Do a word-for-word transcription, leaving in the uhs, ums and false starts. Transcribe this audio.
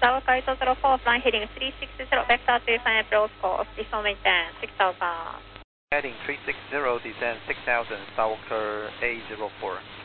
Tower Kaito zero four, flying heading three six zero, vector three five approach course, descent maintain six thousand. Heading three six zero, descend six thousand, Stalker A zero four.